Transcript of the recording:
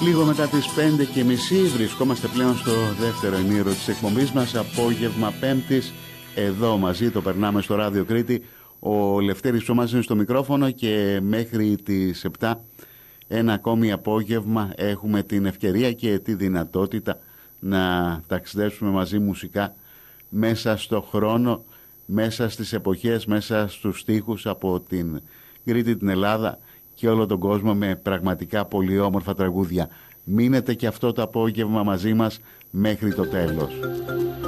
Λίγο μετά τις 5:30 βρισκόμαστε πλέον στο δεύτερο ημίωρο της εκπομπής μας, απόγευμα Πέμπτης. Εδώ μαζί το περνάμε στο Ράδιο Κρήτη. Ο Λευτέρης Ψωμάς είναι στο μικρόφωνο και μέχρι τις 7 ένα ακόμη απόγευμα έχουμε την ευκαιρία και τη δυνατότητα να ταξιδέψουμε μαζί μουσικά μέσα στο χρόνο, μέσα στις εποχές, μέσα στους στίχους από την Κρήτη, την Ελλάδα και όλο τον κόσμο με πραγματικά πολύ όμορφα τραγούδια. Μείνετε και αυτό το απόγευμα μαζί μας μέχρι το τέλος.